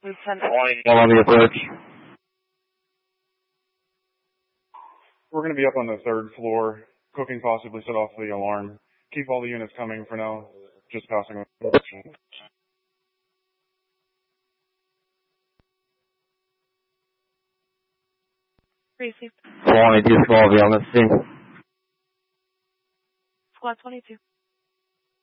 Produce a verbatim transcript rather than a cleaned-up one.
Lieutenant on the approach. We're going to be up on the third floor. Cooking possibly set off the alarm. Keep all the units coming for now. Just passing. Received. twenty-two, small, be on the scene. Squad twenty-two.